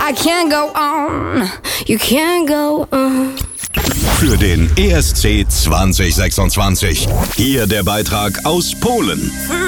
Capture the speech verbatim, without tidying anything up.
I can't go on, you can't go on. Für den E S C zwanzig sechsundzwanzig. Hier der Beitrag aus Polen.